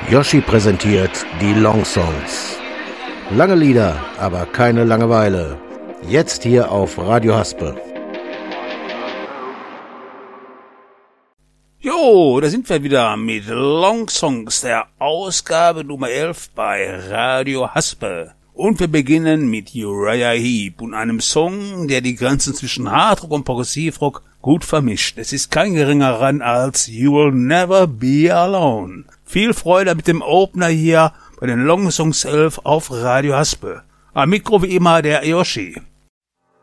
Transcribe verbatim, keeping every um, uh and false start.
Yoshi präsentiert die Long Songs. Lange Lieder, aber keine Langeweile. Jetzt hier auf Radio Haspe. Jo, da sind wir wieder mit Long Songs, der Ausgabe Nummer elf bei Radio Haspe. Und wir beginnen mit Uriah Heep und einem Song, der die Grenzen zwischen Hardrock und Progressivrock gut vermischt. Es ist kein geringer Run als You Will Never Be Alone. Viel Freude mit dem Opener hier bei den Long Songs elf auf Radio Haspe. Am Mikro wie immer der Yoshi.